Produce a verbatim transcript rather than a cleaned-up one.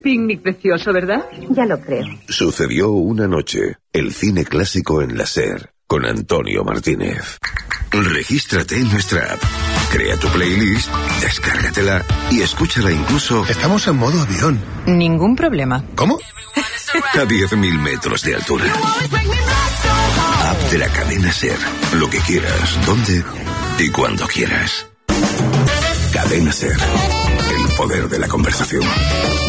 Picnic precioso, ¿verdad? Ya lo creo. Sucedió una noche. El cine clásico en la SER, con Antonio Martínez. Regístrate en nuestra app. Crea tu playlist, descárgatela y escúchala incluso... Estamos en modo avión. Ningún problema. ¿Cómo? A diez mil metros de altura. App de la cadena SER. Lo que quieras, dónde y cuando quieras. Cadena SER. El poder de la conversación.